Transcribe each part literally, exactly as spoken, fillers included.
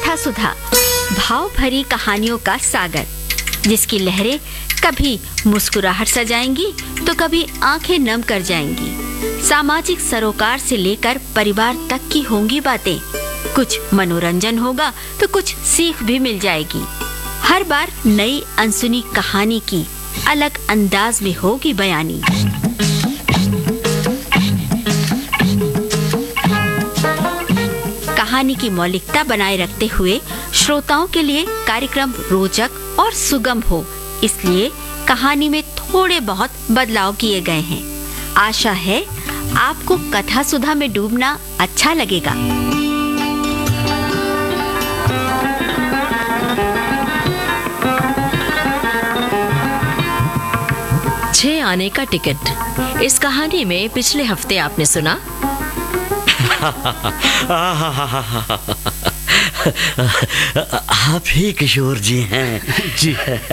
कथा सुधा, भाव भरी कहानियों का सागर, जिसकी लहरें कभी मुस्कुराहट सजाएंगी तो कभी आंखें नम कर जाएंगी। सामाजिक सरोकार से लेकर परिवार तक की होंगी बातें। कुछ मनोरंजन होगा तो कुछ सीख भी मिल जाएगी। हर बार नई अनसुनी कहानी की अलग अंदाज में होगी बयानी। कहानी की मौलिकता बनाए रखते हुए श्रोताओं के लिए कार्यक्रम रोचक और सुगम हो, इसलिए कहानी में थोड़े बहुत बदलाव किए गए हैं। आशा है आपको कथा सुधा में डूबना अच्छा लगेगा। छह आने का टिकट। इस कहानी में पिछले हफ्ते आपने सुना आप ही किशोर जी हैं जी।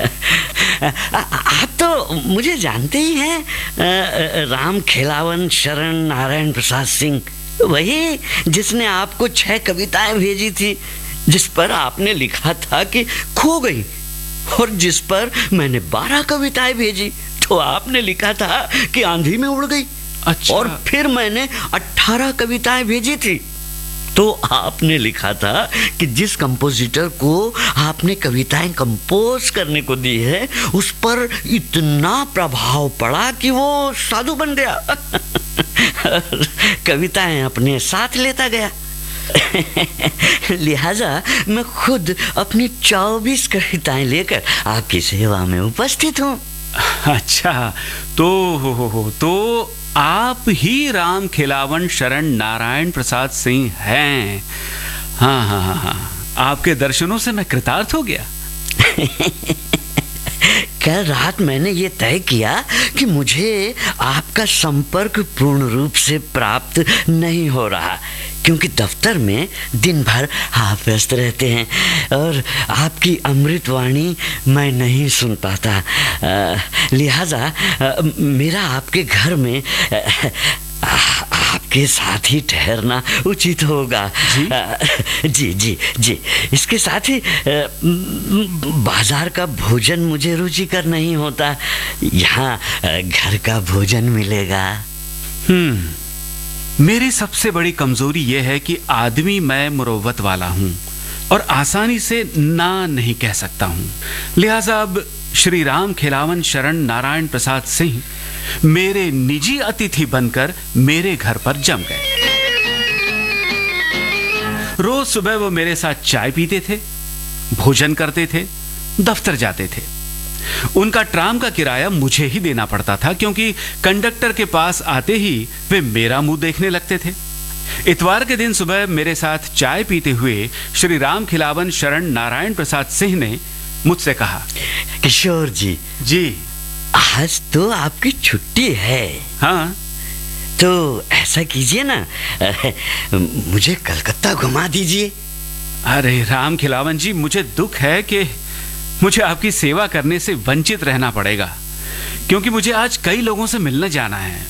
आप तो मुझे जानते ही हैं, राम खिलावन शरण नारायण प्रसाद सिंह, वही जिसने आपको छह कविताएं भेजी थी, जिस पर आपने लिखा था कि खो गई, और जिस पर मैंने बारह कविताएं भेजी तो आपने लिखा था कि आंधी में उड़ गई। अच्छा। और फिर मैंने अठारह कविताएं भेजी थी तो आपने लिखा था कि जिस कंपोजिटर को आपने कविताएं कंपोज करने को दी है उस पर इतना प्रभाव पड़ा कि वो साधु बन गया। कविताएं अपने साथ लेता गया। लिहाजा मैं खुद अपनी चौबीस कविताएं लेकर आपकी सेवा में उपस्थित हूँ। अच्छा, तो हो हो हो तो आप ही राम खिलावन शरण नारायण प्रसाद सिंह हैं। हाँ हाँ हाँ हाँ, आपके दर्शनों से मैं कृतार्थ हो गया। कल रात मैंने ये तय किया कि मुझे आपका संपर्क पूर्ण रूप से प्राप्त नहीं हो रहा, क्योंकि दफ्तर में दिन भर आप व्यस्त रहते हैं और आपकी अमृतवाणी मैं नहीं सुन पाता। लिहाजा मेरा आपके घर में आपके साथ ही ठहरना उचित होगा। जी जी जी जी। इसके साथ ही बाजार का भोजन मुझे रुचिकर नहीं होता, यहाँ घर का भोजन मिलेगा। हम्म मेरी सबसे बड़ी कमजोरी यह है कि आदमी मैं मुरव्वत वाला हूँ और आसानी से ना नहीं कह सकता हूँ। लिहाजा अब श्री राम खिलावन शरण नारायण प्रसाद सिंह मेरे निजी अतिथि बनकर मेरे घर पर जम गए। रोज सुबह वो मेरे साथ चाय पीते थे, भोजन करते थे, दफ्तर जाते थे। उनका ट्राम का किराया मुझे ही देना पड़ता था, क्योंकि कंडक्टर के पास आते ही वे मेरा मुंह देखने लगते थे। इतवार के दिन सुबह मेरे साथ चाय पीते हुए श्री राम खिलावन शरण नारायण प्रसाद सिंह ने मुझसे कहा, किशोर जी जी आज तो आपकी छुट्टी है। हाँ, तो ऐसा कीजिए ना, मुझे कलकत्ता घुमा दीजिए। अरे राम खिलावन जी, मुझे दुख है कि मुझे आपकी सेवा करने से वंचित रहना पड़ेगा, क्योंकि मुझे आज कई लोगों से मिलने जाना है।